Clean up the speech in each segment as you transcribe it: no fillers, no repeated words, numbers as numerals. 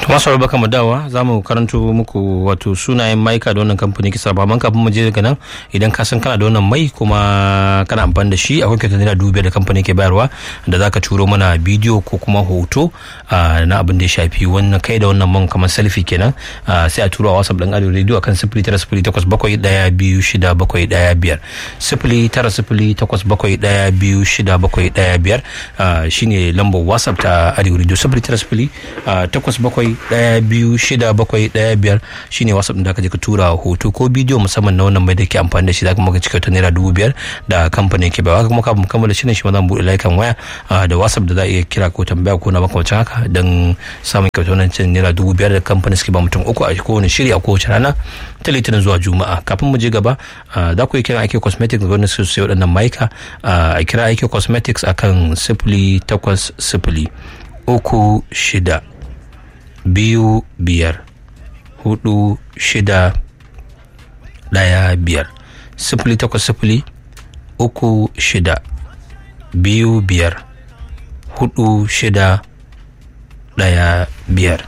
masu baka mu dawa za mu karanto muku wato sunayen maika da wannan kamfani kisa ba man kafin mu je daga nan idan ka san kana da wannan mai kuma kana amfani da shi akwai kyautar naira 5,000 da kamfani ke bayarwa da zaka turo mana bidiyo ko kuma hoto na abin da ya shafi wannan kai da wannan man kamar selfie kenan sai a turo a WhatsApp din Arewa Radio akan 0908712715 0908712715 shine lambar WhatsApp ta Arewa Radio 0908712715 shine WhatsApp da ka je ka tura hoto ko bidiyo musamman na wannan mai da ke amfani da shi zaka maka cika ta naira 5,000 da kamfanin ke bayarwa kuma kafin kammala shirin shi ma zan buɗe layukan waya da WhatsApp da za a iya kira ko tambaya ko na makamacin haka don samun kyautar nan cin naira 5,000 da kamfanin suke ba mutum uku a kowane shiri a kowace rana ta Litinin zuwa Juma'a. Kafin mu je gaba za ku yi kiran IK Cosmetics ga wanda su sayi waɗannan maika a kira IK Cosmetics akan 0800 36 2 5 4 6 1 5 0800 3 6 2 5 4 6 1 5.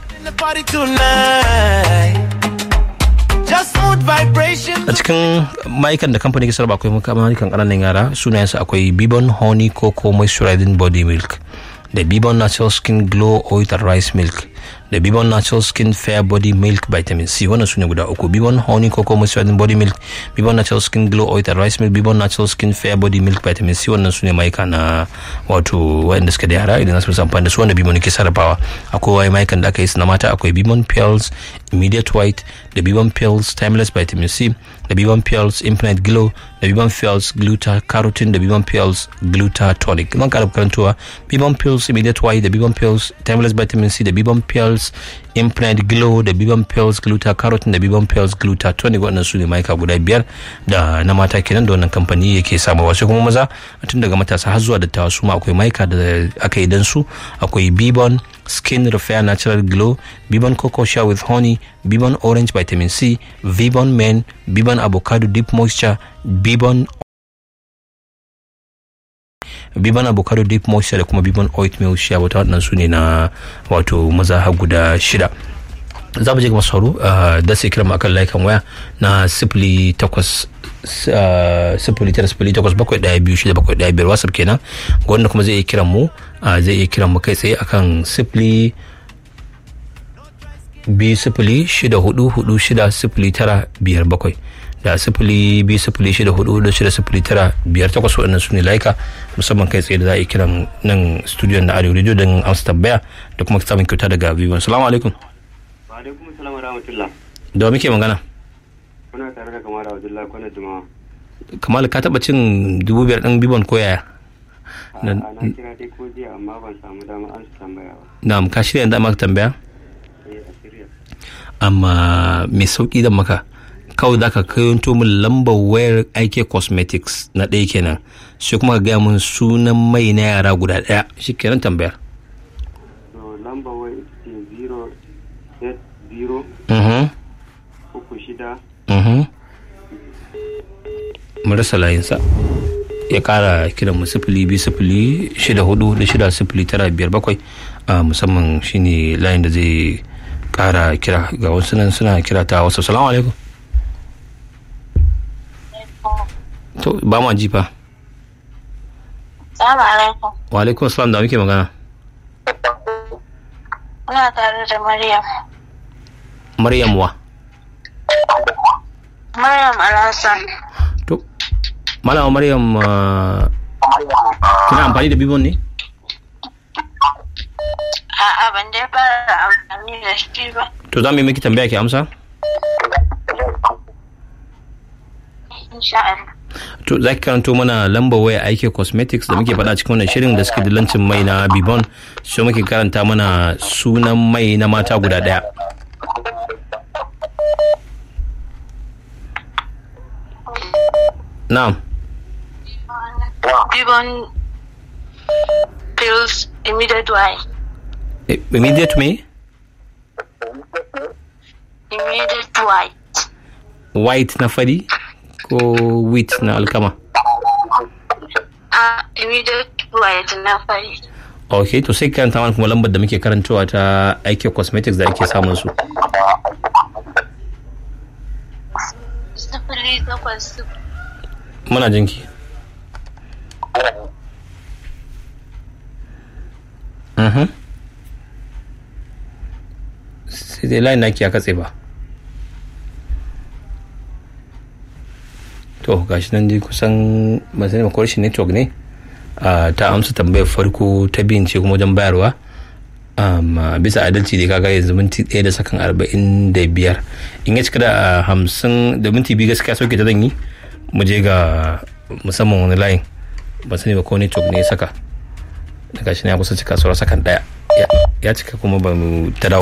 A cikin ma'aikan da kamfani ke sarrafa akwai ma'aikan ƙananan yara sunayensu akwai Bibon Honey Cocoa Moisturizing Body Milk da Bibon Natural Skin Glow Oil and Rice Milk da Bibon Natural Skin Fair Body Milk Vitamin C. Wannan su ne guda uku: Bibon Honey Cocoa Moisturizing Body Milk, Bibon Natural Skin Glow Oil and Rice Milk, Bibon Natural Skin Fair Body Milk Vitamin C. Wannan su ne ma'aika na wato wanda suka da yara idan su amfani da su wanda Bibon ke sarrafawa. Akwai wai ma'aikan da aka yi su na mata akwai Bibon Pills Immediate White da Bibon Pills Timeless Vitamin C da Bibon Pills Infinite Glow da Bibon Pills Gluta Carotene da Bibon Pills Gluta Tonic. Zan ƙara karantowa: Bibon Pills Immediate White da Bibon Pills Timeless Vitamin C da Bibon Pills Infinite Glow da Bibon Pills Gluta Carotene da Bibon Pills Gluta Tonic. Waɗannan su ne maika guda 5 da na mata kenan da wannan kamfani yake samarwa. Sai kuma maza tun daga matasa har zuwa dattawa su ma akwai maika da aka yi dan su. Akwai Bibon Skin Repair Natural Glow, Bibon Cocoa Shower with Honey, Bibon Orange Vitamin C, Bibon Men, Bibon Avocado Deep Moisture, Bibon Avocado Deep Moisture da kuma Bibon Oatmeal Shower. Waɗannan su ne na wato maza har guda 6. za mu je ga masu horo da sai kira mu akan layukan waya na 0800-827-15 WhatsApp kenan. Ga wanda kuma zai iya kiran mu kai tsaye akan 0204460957 da 0204460958. Waɗannan su ne layuka musamman kai tsaye da za a yi kiran nan studio na Arewa Radio don amsa tambaya da kuma samun kyauta daga Vivo. Assalamu alaikum. Wa alaikum assalam wa rahmatullah. Da wa muke magana? Kuna tare da Kamal Abdullahi Kwana Juma'a. Kamal, ka taɓa cin 5,000 ɗin Bibon ko yaya? Na kira dai ko jiya amma ban samu dama an su tambaya ba. Na'am, ka shirya da maka tambaya? A shirya. Amma mai sauki da maka. Kawai za ka kayanto min lambar wayar IK Cosmetics na ɗaya kenan, sai kuma ka gaya min sunan mai na yara guda ɗaya, shi kenan tambayar. So lambar wayar ce 080 36 mu rasa layinsa, ya kara kiran mu 0206460957 musamman shine layin da zai kara kira ga wasu nan suna kira ta wasu. Assalamu alaikum. To ba ma ji fa. Assalamu alaikum. Wa alaikum assalam, da muke magana? Ina tare da Maryam. Maryam wa? Maryam Alhassan. To Malama Maryam, kina amfani da Bibon ne? A'a, ban dai fara amfani da shi ba. To za mu yi miki tambaya ki amsa? Insha Allah. To za ki karanto mana lambar waya IK Cosmetics da muke faɗa cikin wannan shirin da suke dillancin mai na Bibon, sai muke karanta mana sunan mai na mata guda ɗaya. Na'am. Bibon Pills Immediate White. Immediate me? Immediate White. White na fari ko wheat na alkama? Immediate White na fari. ok to sai karanta mana kuma lambar da muke karantawa ta IQ Cosmetics da ake samun su. 08. Muna jinki. Sai dai line naki ya katse ba. To gashi nan dai kusan masani ma shi network ne. Ta amsa tambayar farko ta biyun ce kuma wajen bayarwa. Bisa adalci da kaga yanzu minti 1 da sakan 45 in ya cika da 50 da minti 2 gaskiya sauke ta zan yi mu je ga musamman wani layin ba sani ba ko network ne ya saka daga shi ne ya kusa cika sauran sakan 1 ya cika kuma ba mu ta dawo